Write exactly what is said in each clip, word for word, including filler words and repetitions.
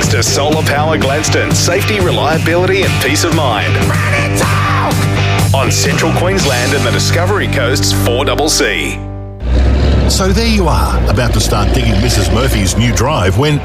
Thanks to Solar Power Gladstone. Safety, reliability and peace of mind. On Central Queensland and the Discovery Coast's four C C. So there you are, about to start digging Missus Murphy's new drive when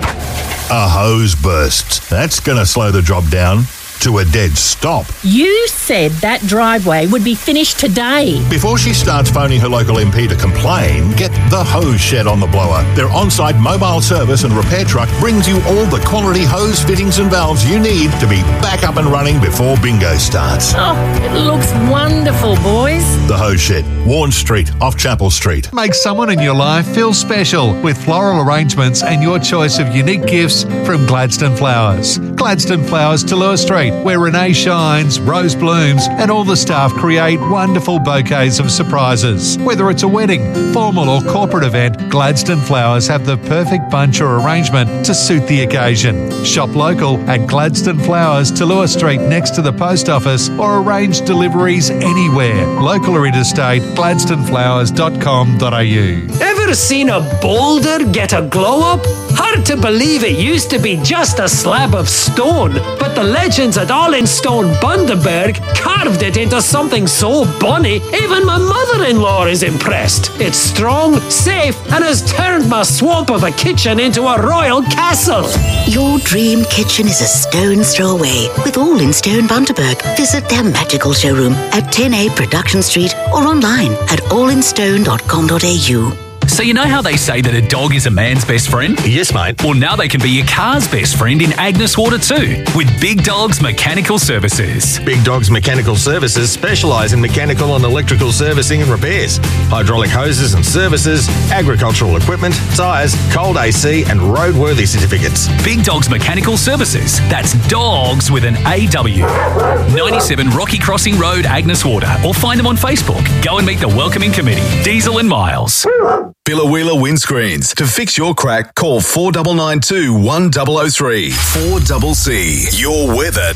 a hose bursts. That's going to slow the job down to a dead stop. You said that driveway would be finished today. Before she starts phoning her local M P to complain, get the Hose Shed on the blower. Their on-site mobile service and repair truck brings you all the quality hose fittings and valves you need to be back up and running before bingo starts. Oh, it looks wonderful, boys. The Hose Shed, Warren Street, off Chapel Street. Make someone in your life feel special with floral arrangements and your choice of unique gifts from Gladstone Flowers. Gladstone Flowers to Lewis Street, where Renee shines, Rose blooms, and all the staff create wonderful bouquets of surprises. Whether it's a wedding, formal or corporate event, Gladstone Flowers have the perfect bunch or arrangement to suit the occasion. Shop local at Gladstone Flowers to Lewis Street next to the post office or arrange deliveries anywhere. Local or interstate, gladstone flowers dot com dot a u. Ever seen a boulder get a glow up? Hard to believe it used to be just a slab of stone, but the legends at All in Stone Bundaberg carved it into something so bonny, even my mother-in-law is impressed. It's strong, safe, and has turned my swamp of a kitchen into a royal castle. Your dream kitchen is a stone's throw away with All in Stone Bundaberg. Visit their magical showroom at ten A Production Street or online at all in stone dot com dot a u. So you know how they say that a dog is a man's best friend? Yes, mate. Well, now they can be your car's best friend in Agnes Water too, with Big Dogs Mechanical Services. Big Dogs Mechanical Services specialise in mechanical and electrical servicing and repairs, hydraulic hoses and services, agricultural equipment, tyres, cold A C and roadworthy certificates. Big Dogs Mechanical Services. That's dogs with an A W. ninety-seven Rocky Crossing Road, Agnes Water, or find them on Facebook. Go and meet the welcoming committee, Diesel and Miles. Billawheeler Windscreens. To fix your crack, call four nine nine two, one zero zero three. four C C. Your weather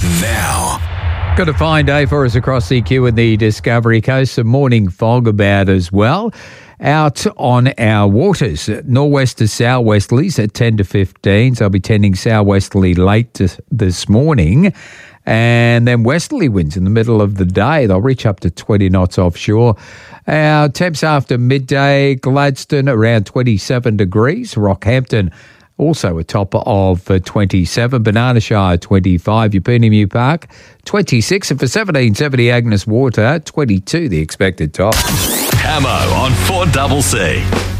now. Got a fine day for us across the Q and the Discovery Coast. Some morning fog about as well. Out on our waters, nor'west to sou'westerlies at ten to fifteen. So I'll be tending sou'westerly late to this morning. And then westerly winds in the middle of the day. They'll reach up to twenty knots offshore. Our temps after midday, Gladstone around twenty-seven degrees. Rockhampton also a top of twenty-seven. Banana Shire twenty-five. Upenimu Park twenty-six. And for seventeen seventy Agnes Water, twenty-two the expected top. Hamo on four C C.